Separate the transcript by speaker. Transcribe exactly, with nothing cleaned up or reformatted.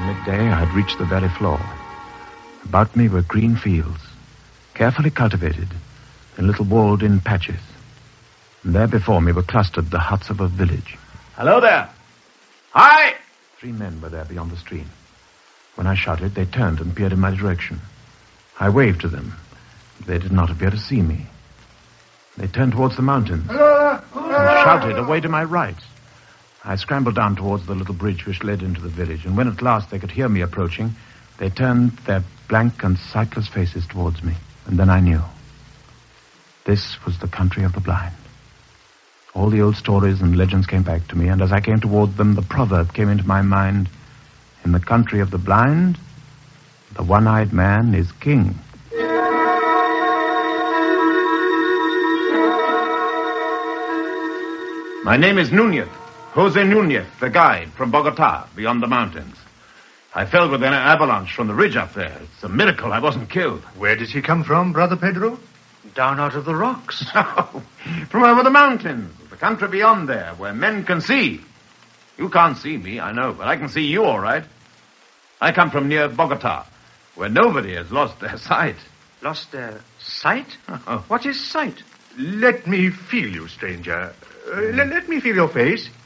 Speaker 1: Midday, I had reached the valley floor. About me were green fields, carefully cultivated in little walled-in patches. And there before me were clustered the huts of a village.
Speaker 2: Hello there. Hi!
Speaker 1: Three men were there beyond the stream. When I shouted, they turned and peered in my direction. I waved to them. They did not appear to see me. They turned towards the mountains and shouted away to my right. I scrambled down towards the little bridge which led into the village, and when at last they could hear me approaching, they turned their blank and sightless faces towards me. And then I knew. This was the country of the blind. All the old stories and legends came back to me, and as I came toward them, the proverb came into my mind: in the country of the blind, the one-eyed man is king.
Speaker 2: My name is Nunez, Jose Nunez, the guide from Bogota, beyond the mountains. I fell with an avalanche from the ridge up there. It's a miracle I wasn't killed.
Speaker 3: Where did he come from, Brother Pedro?
Speaker 4: Down out of the rocks.
Speaker 2: Oh, from over the mountains, the country beyond there, where men can see. You can't see me, I know, but I can see you all right. I come from near Bogota, where nobody has lost their sight.
Speaker 4: Lost their sight? What is sight?
Speaker 3: Let me feel you, stranger. Uh, let, let me feel your face.